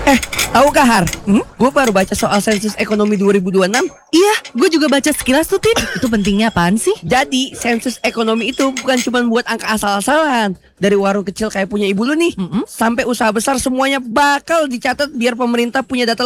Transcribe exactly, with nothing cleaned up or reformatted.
Eh, tahu kah Har? Hmm? Gue baru baca soal sensus ekonomi dua ribu dua puluh enam. Iya, gue juga baca sekilas tuh, Tin. Itu pentingnya apaan sih? Jadi, sensus ekonomi itu bukan cuma buat angka asal-asalan. Dari warung kecil kayak punya ibu lu nih, Mm-mm. sampai usaha besar semuanya bakal dicatat biar pemerintah punya data